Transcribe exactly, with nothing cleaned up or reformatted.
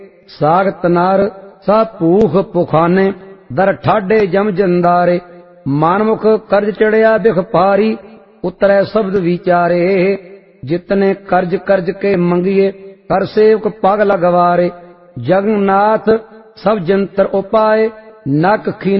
ਸਾਗਤ ਨਰ ਸਾ ਭੂਖ ਪੁਖਾਨੇ ਦਰ ਠਾਡੇ ਜਮ ਜੰਦਾਰੇ ਮਾਨਮੁਖ ਕਰਜ ਚੜਿਆ ਬਿਖ ਪਾਰੀ ਉਤਰੈ ਸ਼ਬਦ ਵਿਚਾਰੇ ਜਿਤਨੇ ਕਰਜ ਕਰਜ ਕੇ ਮੰਗੀਏ ਕਰ ਸੇਵਕ ਪਗ ਲਗਵਾਰੇ ਜਗन्नाथ सब जंतर उपाय नक खीन